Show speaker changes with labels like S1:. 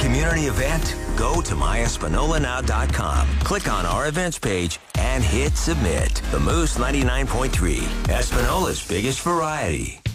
S1: community event? Go to myespinolanow.com, click on our events page, and hit submit. The Moose 99.3, Espinola's biggest variety.